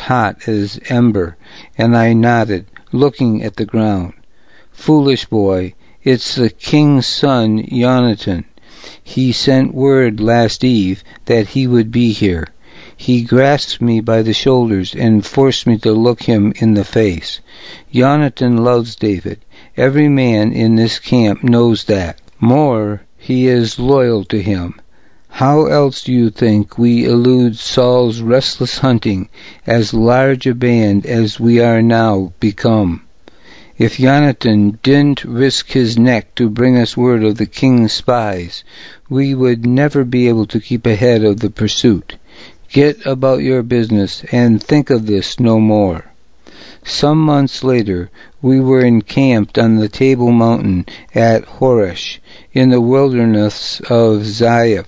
hot as ember, and I nodded, looking at the ground. "Foolish boy, it's the king's son, Yonatan. He sent word last eve that he would be here. He grasped me by the shoulders and forced me to look him in the face. Yonatan loves David. Every man in this camp knows that. More, he is loyal to him. How else do you think we elude Saul's restless hunting, as large a band as we are now become? If Yonatan didn't risk his neck to bring us word of the king's spies, we would never be able to keep ahead of the pursuit. Get about your business and think of this no more." Some months later, we were encamped on the Table Mountain at Horesh, in the wilderness of Ziph.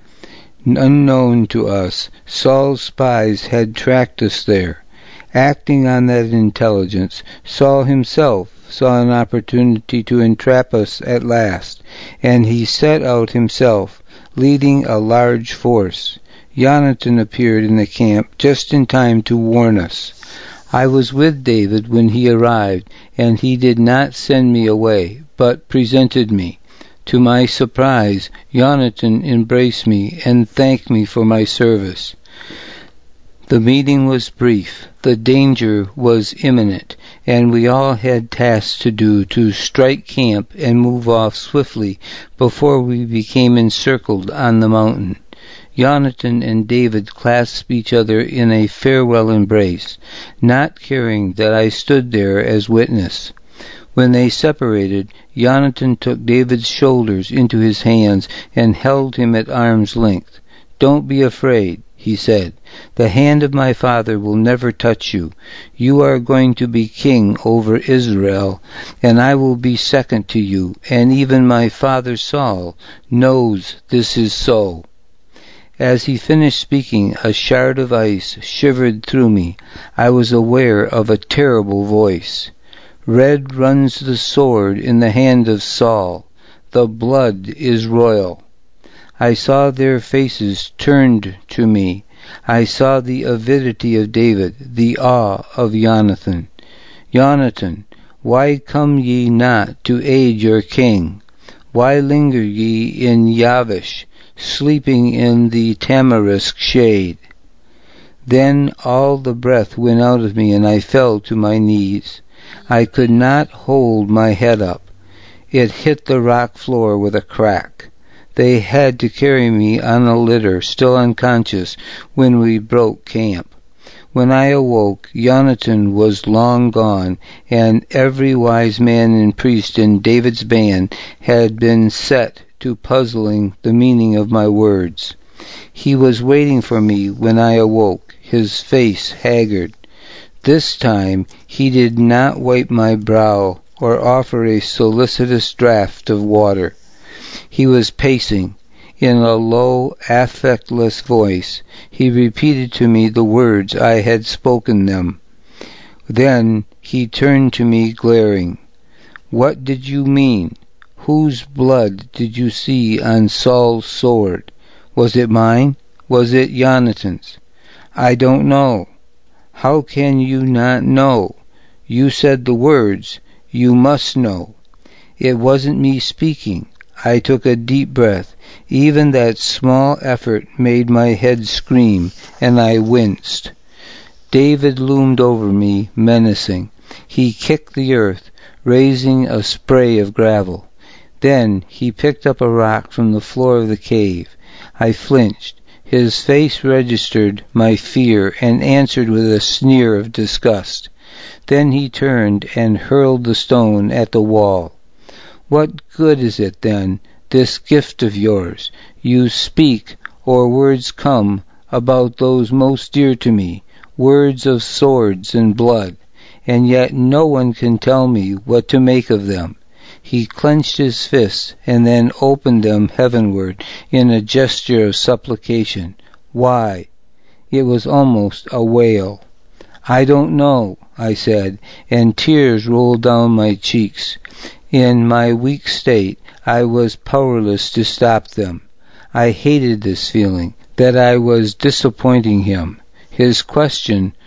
Unknown to us, Saul's spies had tracked us there. Acting on that intelligence, Saul himself saw an opportunity to entrap us at last, and he set out himself, leading a large force. Yonatan appeared in the camp just in time to warn us. I was with David when he arrived, and he did not send me away, but presented me. To my surprise, Yonatan embraced me and thanked me for my service. The meeting was brief. The danger was imminent, and we all had tasks to do to strike camp and move off swiftly before we became encircled on the mountain. Yonatan and David clasped each other in a farewell embrace, not caring that I stood there as witness. When they separated, Yonatan took David's shoulders into his hands and held him at arm's length. "Don't be afraid," he said. "The hand of my father will never touch you. You are going to be king over Israel, and I will be second to you, and even my father Saul knows this is so." As he finished speaking, a shard of ice shivered through me. I was aware of a terrible voice. "Red runs the sword in the hand of Saul. The blood is royal." I saw their faces turned to me. I saw the avidity of David, the awe of Yonatan. "Yonatan, why come ye not to aid your king? Why linger ye in Yavish, sleeping in the tamarisk shade?" Then all the breath went out of me, and I fell to my knees. I could not hold my head up. It hit the rock floor with a crack. They had to carry me on a litter, still unconscious, when we broke camp. When I awoke, Yonatan was long gone, and every wise man and priest in David's band had been set to puzzling the meaning of my words. He was waiting for me when I awoke, his face haggard. This time he did not wipe my brow or offer a solicitous draught of water. He was pacing. In a low, affectless voice, he repeated to me the words I had spoken them. Then he turned to me glaring. "What did you mean? Whose blood did you see on Saul's sword? Was it mine? Was it Yonatan's?" "I don't know." "How can you not know? You said the words. You must know." It wasn't me speaking. I took a deep breath. Even that small effort made my head scream, and I winced. David loomed over me, menacing. He kicked the earth, raising a spray of gravel. Then he picked up a rock from the floor of the cave. I flinched. His face registered my fear and answered with a sneer of disgust. Then he turned and hurled the stone at the wall. "What good is it, then, this gift of yours? You speak, or words come, about those most dear to me, words of swords and blood, and yet no one can tell me what to make of them." He clenched his fists and then opened them heavenward in a gesture of supplication. "Why?" It was almost a wail. "I don't know," I said, and tears rolled down my cheeks. In my weak state, I was powerless to stop them. I hated this feeling, that I was disappointing him. His question